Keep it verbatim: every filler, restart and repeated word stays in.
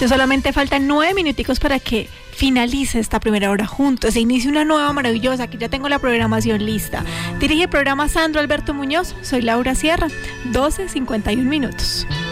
Ya solamente faltan nueve minuticos para que finalice esta primera hora juntos, se inicia una nueva maravillosa, que ya tengo la programación lista. Dirige el programa Sandro Alberto Muñoz, soy Laura Sierra, doce cincuenta y un minutos.